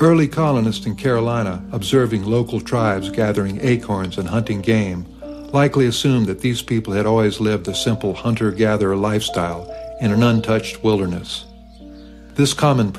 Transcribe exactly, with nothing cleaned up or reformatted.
Early colonists in Carolina, observing local tribes gathering acorns and hunting game, likely assumed that these people had always lived a simple hunter-gatherer lifestyle in an untouched wilderness. This common